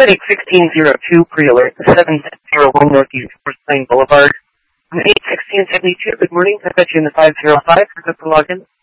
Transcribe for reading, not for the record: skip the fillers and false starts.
Clinic 1602 pre-alert 701 Northeast Forest Plain Boulevard. 81672. Good morning. I got you in the 505 for the login.